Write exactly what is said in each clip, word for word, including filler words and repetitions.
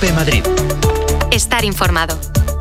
COPE Madrid. Estar informado.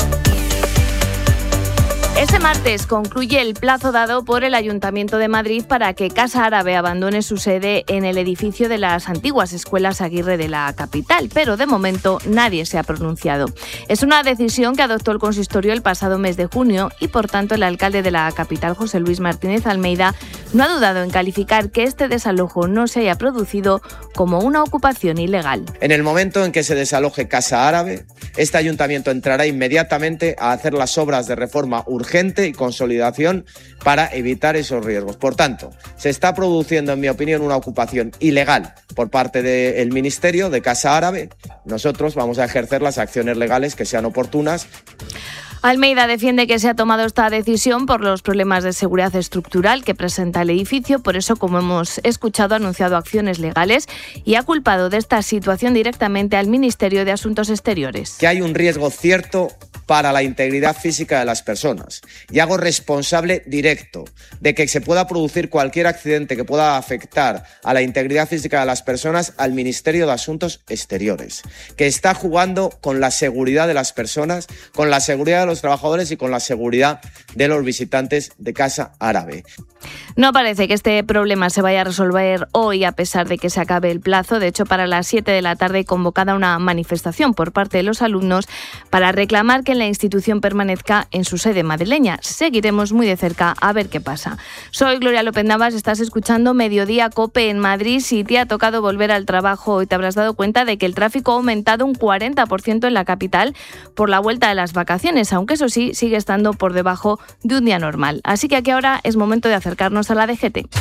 Este martes concluye el plazo dado por el Ayuntamiento de Madrid para que Casa Árabe abandone su sede en el edificio de las antiguas escuelas Aguirre de la capital, pero de momento nadie se ha pronunciado. Es una decisión que adoptó el consistorio el pasado mes de junio y, por tanto, el alcalde de la capital, José Luis Martínez Almeida, no ha dudado en calificar que este desalojo no se haya producido como una ocupación ilegal. En el momento en que se desaloje Casa Árabe, este ayuntamiento entrará inmediatamente a hacer las obras de reforma urgente y consolidación para evitar esos riesgos. Por tanto, se está produciendo, en mi opinión, una ocupación ilegal por parte del Ministerio de Casa Árabe. Nosotros vamos a ejercer las acciones legales que sean oportunas. Almeida defiende que se ha tomado esta decisión por los problemas de seguridad estructural que presenta el edificio. Por eso, como hemos escuchado, ha anunciado acciones legales y ha culpado de esta situación directamente al Ministerio de Asuntos Exteriores. Que hay un riesgo cierto para la integridad física de las personas y hago responsable directo de que se pueda producir cualquier accidente que pueda afectar a la integridad física de las personas al Ministerio de Asuntos Exteriores, que está jugando con la seguridad de las personas, con la seguridad de los trabajadores y con la seguridad de los visitantes de Casa Árabe. No parece que este problema se vaya a resolver hoy a pesar de que se acabe el plazo. De hecho, para las siete de la tarde hay convocada una manifestación por parte de los alumnos para reclamar que la institución permanezca en su sede madrileña. Seguiremos muy de cerca a ver qué pasa. Soy Gloria López Navas, estás escuchando Mediodía COPE en Madrid. Si te ha tocado volver al trabajo hoy, te habrás dado cuenta de que el tráfico ha aumentado un cuarenta por ciento en la capital por la vuelta de las vacaciones, aunque eso sí, sigue estando por debajo de un día normal. Así que aquí ahora es momento de acercarnos a la D G T.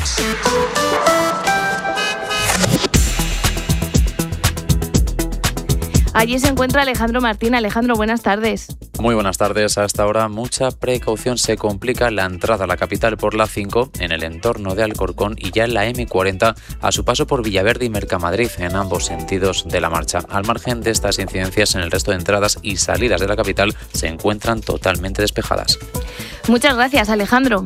Allí se encuentra Alejandro Martín. Alejandro, buenas tardes. Muy buenas tardes. Hasta ahora mucha precaución. Se complica la entrada a la capital por la cinco en el entorno de Alcorcón y ya en la eme cuarenta a su paso por Villaverde y Mercamadrid en ambos sentidos de la marcha. Al margen de estas incidencias, en el resto de entradas y salidas de la capital se encuentran totalmente despejadas. Muchas gracias, Alejandro.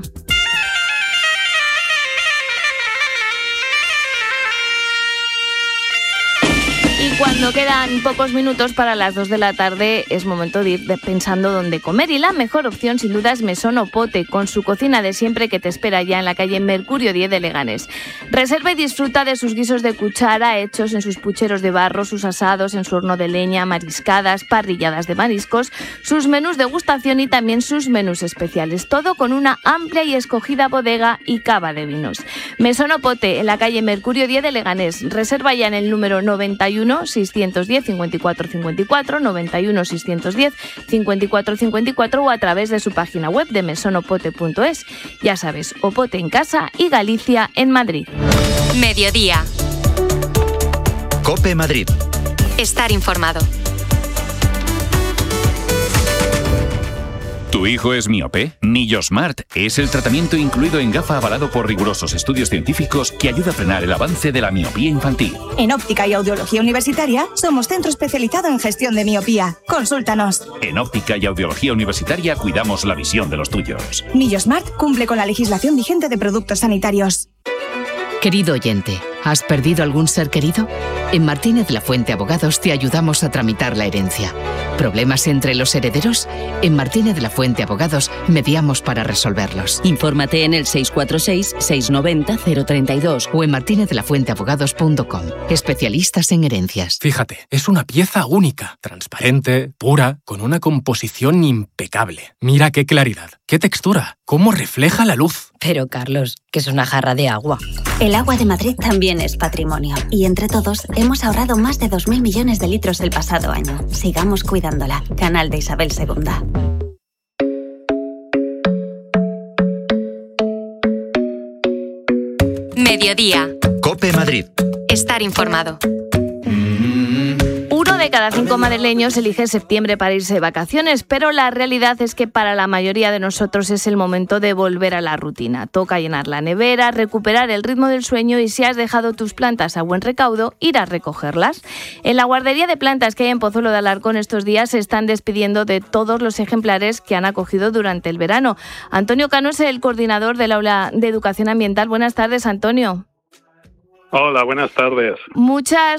Cuando quedan pocos minutos para las dos de la tarde es momento de ir pensando dónde comer y la mejor opción sin duda es Mesón Opote, con su cocina de siempre que te espera ya en la calle Mercurio diez de Leganés. Reserva y disfruta de sus guisos de cuchara hechos en sus pucheros de barro, sus asados en su horno de leña, mariscadas, parrilladas de mariscos, sus menús de degustación y también sus menús especiales. Todo con una amplia y escogida bodega y cava de vinos. Mesón Opote en la calle Mercurio diez de Leganés. Reserva ya en el número noventa y uno seiscientos diez cincuenta y cuatro cincuenta y cuatro, noventa y uno seiscientos diez cincuenta y cuatro cincuenta y cuatro o a través de su página web de mesonopote punto es. Ya sabes, Opote en casa y Galicia en Madrid. Mediodía. COPE Madrid. Estar informado. ¿Tu hijo es miope? Nillosmart es el tratamiento incluido en gafa avalado por rigurosos estudios científicos que ayuda a frenar el avance de la miopía infantil. En Óptica y Audiología Universitaria somos centro especializado en gestión de miopía. Consúltanos. En Óptica y Audiología Universitaria cuidamos la visión de los tuyos. Nillosmart cumple con la legislación vigente de productos sanitarios. Querido oyente, ¿has perdido algún ser querido? En Martínez Lafuente Abogados te ayudamos a tramitar la herencia. ¿Problemas entre los herederos? En Martínez Lafuente Abogados mediamos para resolverlos. Infórmate en el seis cuatro seis, seis nueve cero, cero tres dos o en martinez de la fuente abogados punto com. Especialistas en herencias. Fíjate, es una pieza única, transparente, pura, con una composición impecable. Mira qué claridad, qué textura, cómo refleja la luz. Pero Carlos, que es una jarra de agua. El agua de Madrid también es patrimonio y entre todos hemos ahorrado más de dos mil millones de litros el pasado año. Sigamos cuidándola. Canal de Isabel segunda. Mediodía. COPE Madrid. Estar informado. Uno de cada cinco madrileños elige septiembre para irse de vacaciones, pero la realidad es que para la mayoría de nosotros es el momento de volver a la rutina. Toca llenar la nevera, recuperar el ritmo del sueño y si has dejado tus plantas a buen recaudo, ir a recogerlas. En la guardería de plantas que hay en Pozuelo de Alarcón estos días se están despidiendo de todos los ejemplares que han acogido durante el verano. Antonio Cano es el coordinador del Aula de Educación Ambiental. Buenas tardes, Antonio. Hola, buenas tardes. Muchas